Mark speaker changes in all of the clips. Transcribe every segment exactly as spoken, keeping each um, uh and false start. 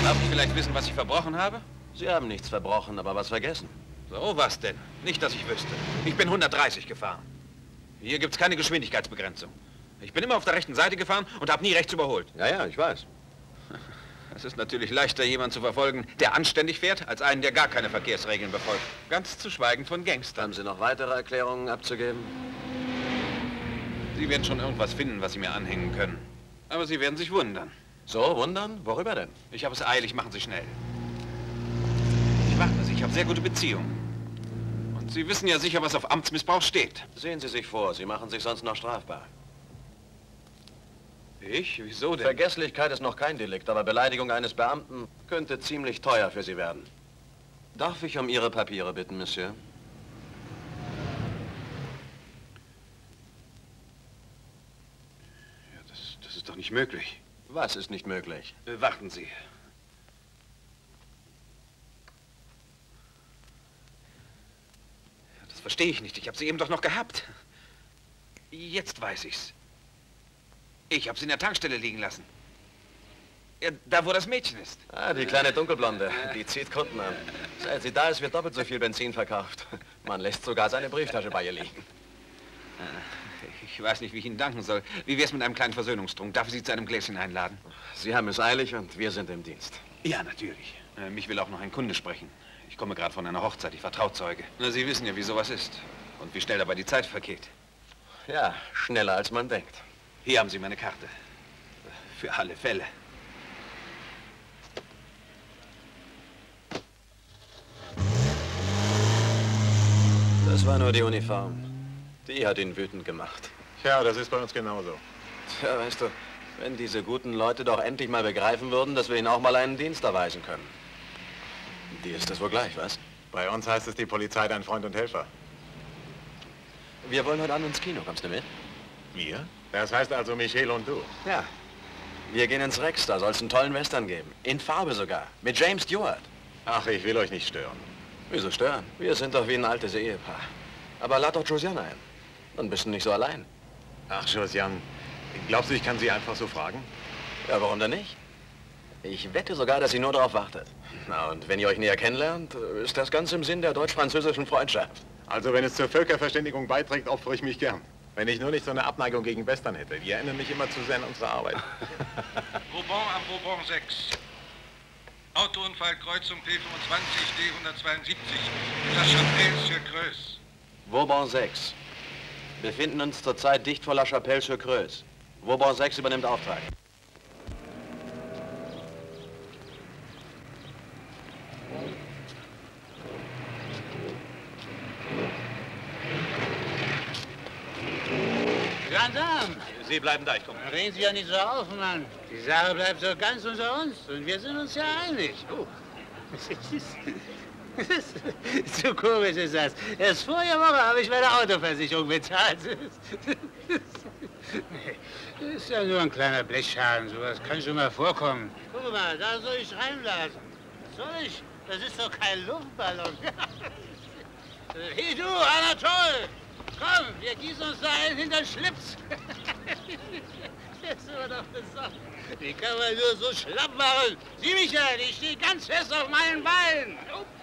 Speaker 1: Darf ich vielleicht wissen, was ich verbrochen habe?
Speaker 2: Sie haben nichts verbrochen, aber was vergessen.
Speaker 1: So, was denn? Nicht, dass ich wüsste. Ich bin hundertdreißig gefahren. Hier gibt's keine Geschwindigkeitsbegrenzung. Ich bin immer auf der rechten Seite gefahren und habe nie rechts überholt.
Speaker 2: Ja, ja, ich weiß.
Speaker 1: Es ist natürlich leichter, jemanden zu verfolgen, der anständig fährt, als einen, der gar keine Verkehrsregeln befolgt. Ganz zu schweigen von Gangstern.
Speaker 2: Haben Sie noch weitere Erklärungen abzugeben?
Speaker 1: Sie werden schon irgendwas finden, was Sie mir anhängen können. Aber Sie werden sich wundern.
Speaker 2: So, wundern? Worüber denn?
Speaker 1: Ich habe es eilig, machen Sie schnell. Ich warte Sie, ich habe sehr gute Beziehungen. Und Sie wissen ja sicher, was auf Amtsmissbrauch steht.
Speaker 2: Sehen Sie sich vor, Sie machen sich sonst noch strafbar.
Speaker 1: Ich? Wieso denn?
Speaker 2: Vergesslichkeit ist noch kein Delikt, aber Beleidigung eines Beamten könnte ziemlich teuer für Sie werden. Darf ich um Ihre Papiere bitten, Monsieur?
Speaker 1: Ja, das, das ist doch nicht möglich.
Speaker 2: Was ist nicht möglich?
Speaker 1: Äh, warten Sie. Das verstehe ich nicht. Ich habe sie eben doch noch gehabt. Jetzt weiß ich's. Ich habe sie in der Tankstelle liegen lassen. Ja, da, wo das Mädchen ist.
Speaker 2: Ah, die kleine Dunkelblonde. Die zieht Kunden an. Seit sie da ist, wird doppelt so viel Benzin verkauft. Man lässt sogar seine Brieftasche bei ihr liegen.
Speaker 1: Ich weiß nicht, wie ich Ihnen danken soll. Wie wär's mit einem kleinen Versöhnungstrunk? Darf ich Sie zu einem Gläschen einladen?
Speaker 2: Sie haben es eilig und wir sind im Dienst.
Speaker 1: Ja, natürlich. Äh, mich will auch noch ein Kunde sprechen. Ich komme gerade von einer Hochzeit. Ich war Trauzeuge. Na, Sie wissen ja, wie sowas ist. Und wie schnell dabei die Zeit vergeht.
Speaker 2: Ja, schneller als man denkt.
Speaker 1: Hier haben Sie meine Karte. Für alle Fälle.
Speaker 2: Das war nur die Uniform. Die hat ihn wütend gemacht.
Speaker 3: Ja, das ist bei uns genauso.
Speaker 2: Tja, weißt du, wenn diese guten Leute doch endlich mal begreifen würden, dass wir ihnen auch mal einen Dienst erweisen können. Dir ist das wohl gleich, was?
Speaker 3: Bei uns heißt es die Polizei dein Freund und Helfer.
Speaker 2: Wir wollen heute Abend ins Kino. Kommst du mit?
Speaker 3: Wir? Das heißt also Michel und du?
Speaker 2: Ja. Wir gehen ins Rex, da soll es einen tollen Western geben. In Farbe sogar. Mit James Stewart.
Speaker 3: Ach, ich will euch nicht stören.
Speaker 2: Wieso stören? Wir sind doch wie ein altes Ehepaar. Aber lad doch Josiane ein. Dann bist du nicht so allein.
Speaker 3: Ach, Josiane, glaubst du, ich kann sie einfach so fragen?
Speaker 2: Ja, warum denn nicht? Ich wette sogar, dass sie nur darauf wartet. Na, und wenn ihr euch näher kennenlernt, ist das ganz im Sinn der deutsch-französischen Freundschaft.
Speaker 3: Also, wenn es zur Völkerverständigung beiträgt, opfere ich mich gern. Wenn ich nur nicht so eine Abneigung gegen Western hätte. Die erinnern mich immer zu sehr an unsere Arbeit.
Speaker 4: Vauban am Vauban sechs. Autounfall, Kreuzung P fünfundzwanzig, D hundertzweiundsiebzig. La Chapelle-sur-Creuse.
Speaker 2: Vauban sechs. Befinden uns zurzeit dicht vor La Chapelle-sur-Creuse. Vauban sechs übernimmt Auftrag.
Speaker 5: Gendarme!
Speaker 1: Sie bleiben da, ich komme.
Speaker 5: Reden Sie ja nicht so auf, Mann. Die Sache bleibt so ganz unter uns und wir sind uns ja einig. Oh. So komisch ist das. Erst vorige Woche habe ich meine Autoversicherung bezahlt. Das ist ja nur ein kleiner Blechschaden, sowas kann schon mal vorkommen. Guck mal, da soll ich reinblasen. Soll ich? Das ist doch kein Luftballon. Hey du, Anatol! Komm, wir gießen uns da einen hinter den Schlips. Jetzt sind wir doch besoffen. Wie kann man nur so schlapp machen? Sieh mich an, ich stehe ganz fest auf meinen Beinen.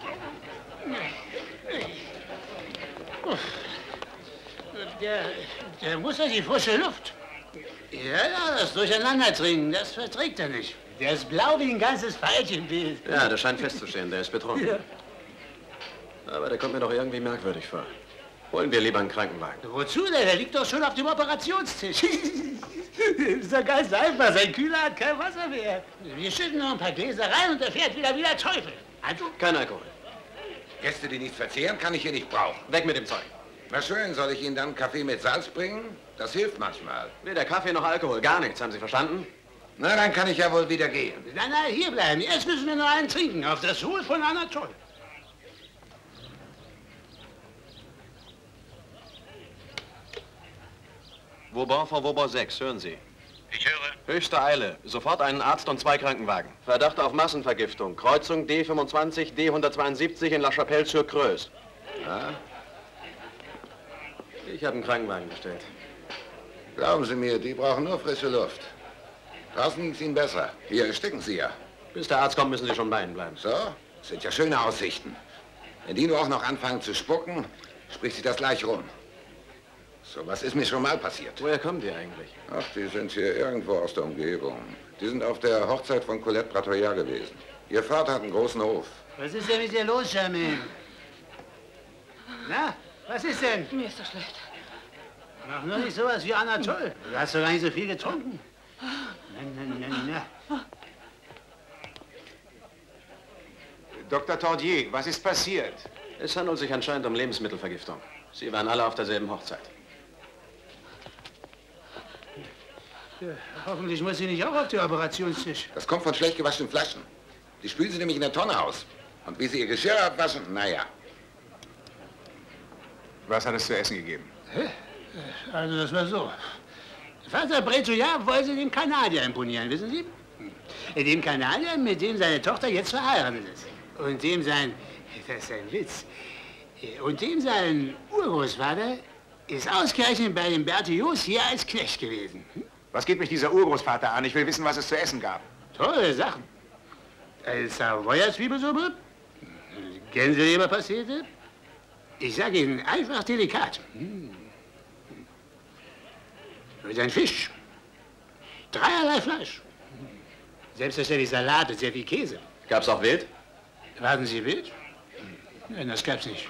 Speaker 5: Der, der muss ja die frische Luft. Ja, ja, das Durcheinandertrinken, das verträgt er nicht. Der ist blau wie ein ganzes Veilchenbild.
Speaker 2: Ja, das scheint festzustehen, der ist betrunken. Ja. Aber der kommt mir doch irgendwie merkwürdig vor. Holen wir lieber einen Krankenwagen.
Speaker 5: Wozu denn? Der liegt doch schon auf dem Operationstisch. Das ist doch ganz einfach. Sein Kühler hat kein Wasser mehr. Wir schütten noch ein paar Gläser rein und er fährt wieder wie der Teufel. Also?
Speaker 2: Kein Alkohol.
Speaker 6: Gäste, die nicht verzehren, kann ich hier nicht brauchen.
Speaker 2: Weg mit dem Zeug.
Speaker 6: Na schön, soll ich Ihnen dann Kaffee mit Salz bringen? Das hilft manchmal.
Speaker 2: Weder Kaffee noch Alkohol, gar nichts. Haben Sie verstanden?
Speaker 6: Na, dann kann ich ja wohl wieder gehen.
Speaker 5: Nein, nein, hier bleiben. Erst müssen wir noch einen trinken. Auf das Wohl von Anatol.
Speaker 2: Vauban vor Vauban sechs, hören Sie.
Speaker 4: Ich höre.
Speaker 2: Höchste Eile. Sofort einen Arzt und zwei Krankenwagen. Verdacht auf Massenvergiftung. Kreuzung D fünfundzwanzig, D hundertzweiundsiebzig in La Chapelle-sur-Creuse. Ja? Ich habe einen Krankenwagen bestellt.
Speaker 6: Glauben Sie mir, die brauchen nur frische Luft. Draußen ging's Ihnen besser. Hier ersticken Sie ja.
Speaker 2: Bis der Arzt kommt, müssen Sie schon bei Ihnen bleiben.
Speaker 6: So, das sind ja schöne Aussichten. Wenn die nur auch noch anfangen zu spucken, spricht sich das gleich rum. So was ist mir schon mal passiert.
Speaker 2: Woher kommen die eigentlich?
Speaker 6: Ach, die sind hier irgendwo aus der Umgebung. Die sind auf der Hochzeit von Colette Pratoya gewesen. Ihr Vater hat einen großen Hof.
Speaker 5: Was ist denn mit dir los, Charmaine? Na, was ist denn?
Speaker 7: Mir ist so schlecht.
Speaker 5: Mach nur nicht sowas wie Anatole. Du hast doch gar nicht so viel getrunken. Na, na, na, na.
Speaker 8: Doktor Tordier, was ist passiert?
Speaker 2: Es handelt sich anscheinend um Lebensmittelvergiftung. Sie waren alle auf derselben Hochzeit.
Speaker 5: Ja, hoffentlich muss sie nicht auch auf den Operationstisch.
Speaker 6: Das kommt von schlecht gewaschenen Flaschen. Die spülen sie nämlich in der Tonne aus. Und wie sie ihr Geschirr abwaschen, naja.
Speaker 8: Was hat es zu essen gegeben?
Speaker 5: Also das war so. Vater Pratoya wollte dem Kanadier imponieren, wissen Sie? Dem Kanadier, mit dem seine Tochter jetzt verheiratet ist. Und dem sein, das ist ein Witz, und dem sein Urgroßvater ist ausgerechnet bei den Berthiauds hier als Knecht gewesen.
Speaker 8: Was geht mich dieser Urgroßvater an? Ich will wissen, was es zu essen gab.
Speaker 5: Tolle Sachen. Eine Savoyer-Zwiebelsuppe, Gänseleberpastete. Ich sage Ihnen, einfach delikat. Und ein Fisch. Dreierlei Fleisch. Selbstverständlich Salat und sehr viel Käse.
Speaker 2: Gab's auch Wild?
Speaker 5: Warten Sie wild? Nein, das gab's nicht.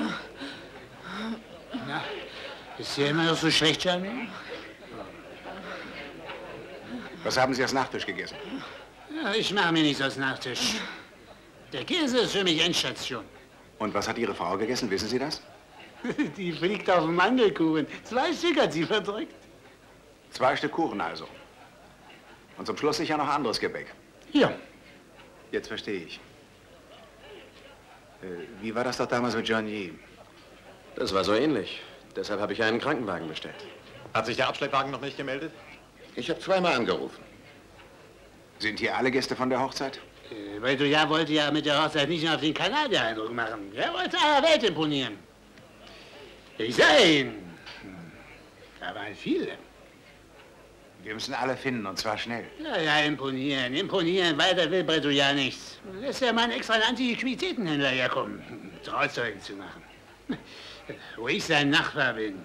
Speaker 5: Na, ist hier immer noch so schlecht, Charmaine?
Speaker 8: Was haben Sie als Nachtisch gegessen?
Speaker 5: Ja, ich mache mir nichts aus Nachtisch. Der Käse ist für mich Endstation.
Speaker 8: Und was hat Ihre Frau gegessen? Wissen Sie das?
Speaker 5: Die fliegt auf den Mandelkuchen. Zwei Stück hat sie verdrückt.
Speaker 8: Zwei Stück Kuchen also. Und zum Schluss sicher noch anderes Gebäck.
Speaker 5: Ja.
Speaker 8: Jetzt verstehe ich. Äh, wie war das doch damals mit Johnny?
Speaker 2: Das war so ähnlich. Deshalb habe ich einen Krankenwagen bestellt.
Speaker 3: Hat sich der Abschleppwagen noch nicht gemeldet?
Speaker 6: Ich habe zweimal angerufen.
Speaker 8: Sind hier alle Gäste von der Hochzeit?
Speaker 5: Äh, Pratoya wollte ja mit der Hochzeit nicht nur auf den Kanadier Eindruck machen. Er wollte aller Welt imponieren. Ich sag Ihnen, da waren viele.
Speaker 8: Wir müssen alle finden, und zwar schnell.
Speaker 5: Ja, ja, imponieren, imponieren. Weiter will Pratoya nichts. Lässt der Mann extra einen Antiquitätenhändler herkommen, Trauzeugen zu machen. Wo ich sein Nachbar bin.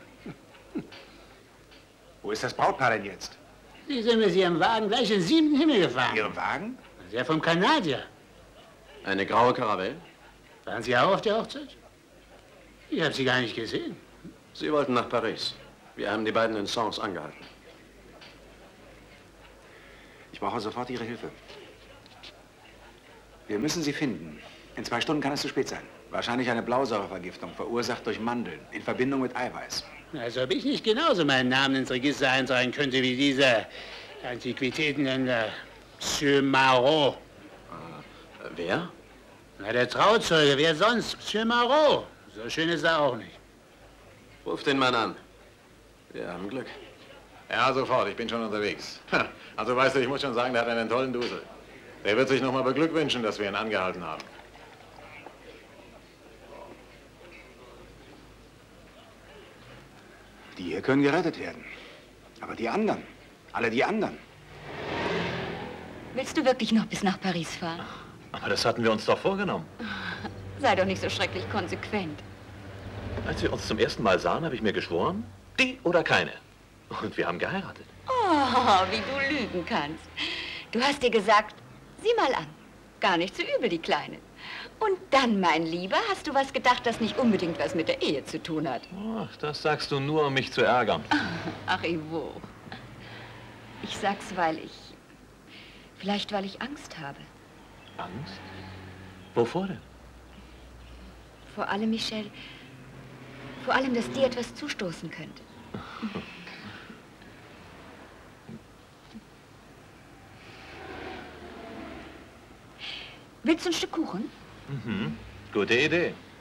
Speaker 8: Wo ist das Brautpaar denn jetzt?
Speaker 5: Sie sind mit ihrem Wagen gleich in den siebten Himmel gefahren.
Speaker 8: Ihrem Wagen?
Speaker 5: Der vom Kanadier.
Speaker 2: Eine graue Karavelle?
Speaker 5: Waren Sie auch auf der Hochzeit? Ich habe Sie gar nicht gesehen.
Speaker 2: Sie wollten nach Paris. Wir haben die beiden in Sens angehalten.
Speaker 8: Ich brauche sofort Ihre Hilfe. Wir müssen Sie finden. In zwei Stunden kann es zu spät sein. Wahrscheinlich eine Blausäurevergiftung, verursacht durch Mandeln, in Verbindung mit Eiweiß.
Speaker 5: Als ob ich nicht genauso meinen Namen ins Register eintragen könnte wie dieser Antiquitätenhändler Monsieur Marot.
Speaker 2: Äh, wer?
Speaker 5: Na, der Trauzeuge, wer sonst? Monsieur Marot. So schön ist er auch nicht.
Speaker 2: Ruf den Mann an. Wir haben Glück.
Speaker 3: Ja, sofort. Ich bin schon unterwegs. Also, weißt du, ich muss schon sagen, der hat einen tollen Dusel. Der wird sich noch mal beglückwünschen, dass wir ihn angehalten haben.
Speaker 8: Die hier können gerettet werden. Aber die anderen, alle die anderen.
Speaker 7: Willst du wirklich noch bis nach Paris fahren?
Speaker 9: Aber das hatten wir uns doch vorgenommen.
Speaker 7: Sei doch nicht so schrecklich konsequent.
Speaker 9: Als wir uns zum ersten Mal sahen, habe ich mir geschworen, die oder keine. Und wir haben geheiratet.
Speaker 7: Oh, wie du lügen kannst. Du hast dir gesagt, sieh mal an. Gar nicht so übel, die Kleine. Und dann, mein Lieber, hast du was gedacht, das nicht unbedingt was mit der Ehe zu tun hat.
Speaker 9: Ach, das sagst du nur, um mich zu ärgern.
Speaker 7: Ach, Ivo. Ich sag's, weil ich... Vielleicht, weil ich Angst habe.
Speaker 9: Angst? Wovor denn?
Speaker 7: Vor allem, Michel, vor allem, dass dir etwas zustoßen könnte. Willst du ein Stück Kuchen?
Speaker 9: Mhm. Gute Idee.